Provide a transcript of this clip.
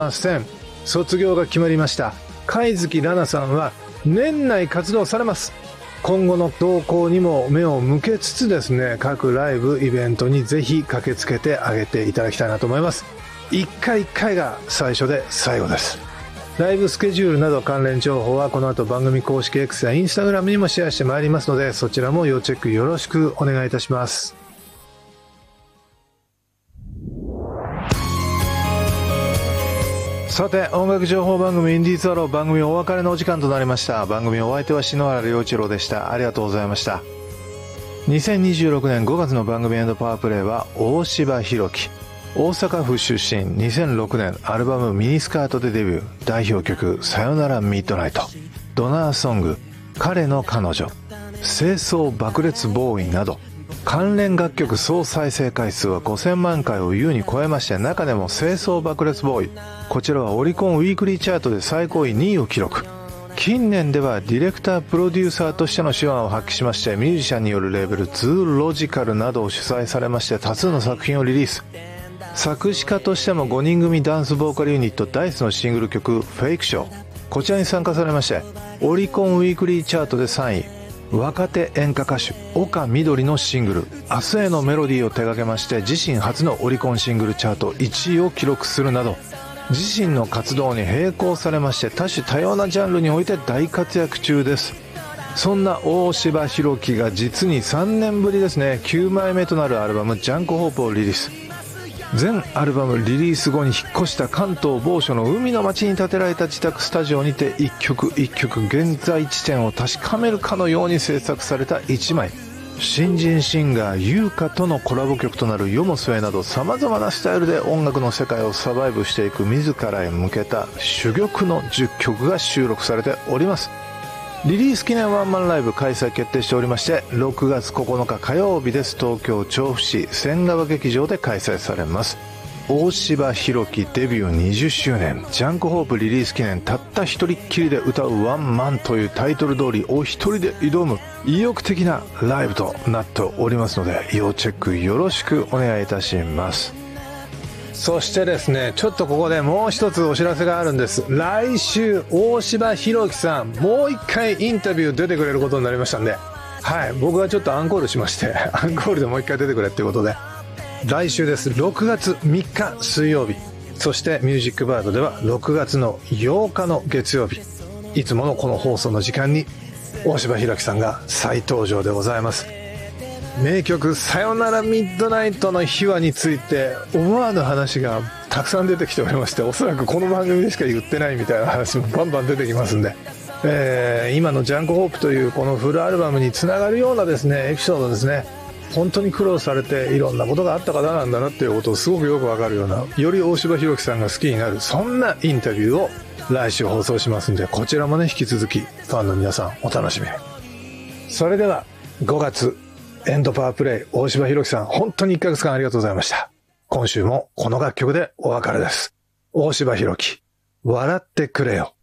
ません。卒業が決まりました。貝月奈々さんは年内活動されます。今後の動向にも目を向けつつですね、各ライブイベントにぜひ駆けつけてあげていただきたいなと思います。一回一回が最初で最後です。ライブスケジュールなど関連情報はこの後番組公式 X や Instagram にもシェアしてまいりますので、そちらも要チェックよろしくお願いいたします。さて、音楽情報番組インディーズアロー、番組お別れのお時間となりました。番組お相手は篠原良一郎でした。ありがとうございました。2026年5月の番組&パワープレイは大柴弘樹。大阪府出身、2006年アルバムミニスカートでデビュー。代表曲さよならミッドナイト、ドナーソング彼の彼女、清掃爆裂ボーイなど関連楽曲総再生回数は5000万回を優に超えまして、中でも清掃爆裂ボーイ、こちらはオリコンウィークリーチャートで最高位2位を記録。近年ではディレクタープロデューサーとしての手腕を発揮しまして、ミュージシャンによるレーベルズーロジカルなどを主催されまして、多数の作品をリリース。作詞家としても5人組ダンスボーカルユニットダイスのシングル曲フェイクショー、こちらに参加されまして、オリコンウィークリーチャートで3位。若手演歌歌手岡みどりのシングル明日へのメロディーを手掛けまして、自身初のオリコンシングルチャート1位を記録するなど、自身の活動に並行されまして多種多様なジャンルにおいて大活躍中です。そんな大柴弘樹が実に3年ぶりですね、9枚目となるアルバムジャンクホープをリリース。全アルバムリリース後に引っ越した関東某所の海の町に建てられた自宅スタジオにて一曲一曲現在地点を確かめるかのように制作された1枚。新人シンガー優香とのコラボ曲となる世も末など、様々なスタイルで音楽の世界をサバイブしていく自らへ向けた珠玉の10曲が収録されております。リリース記念ワンマンライブ開催決定しておりまして、6月9日火曜日です。東京調布市千川劇場で開催されます。大柴弘樹デビュー20周年ジャンクホープリリース記念、たった一人っきりで歌うワンマンというタイトル通りお一人で挑む意欲的なライブとなっておりますので、要チェックよろしくお願いいたします。そしてですね、ちょっとここでもう一つお知らせがあるんです。来週大柴弘樹さんもう一回インタビュー出てくれることになりましたんで、はい、僕はちょっとアンコールしましてアンコールでもう一回出てくれっていうことで、来週です。6月3日水曜日、そしてミュージックバードでは6月の8日の月曜日、いつものこの放送の時間に大柴弘樹さんが再登場でございます。名曲さよならミッドナイトの秘話について思わぬ話がたくさん出てきておりまして、おそらくこの番組でしか言ってないみたいな話もバンバン出てきますんで、今のジャンクホープというこのフルアルバムにつながるようなですねエピソードですね。本当に苦労されていろんなことがあった方なんだなっていうことをすごくよくわかるような、より大柴弘樹さんが好きになる、そんなインタビューを来週放送しますんで、こちらもね引き続きファンの皆さんお楽しみに。それでは5月エンドパワープレイ、大柴弘樹さん本当に1ヶ月間ありがとうございました。今週もこの楽曲でお別れです。大柴弘樹、笑ってくれよ。